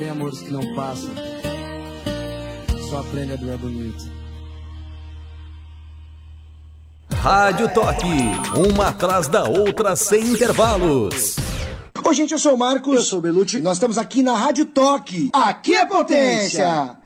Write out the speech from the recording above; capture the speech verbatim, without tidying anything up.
Tem amores que não passam, só aprende a doer bonito. Rádio Toque, uma atrás da outra sem intervalos. Oi, gente, eu sou o Marcos. Eu sou o Belucci. Nós estamos aqui na Rádio Toque. Aqui é potência!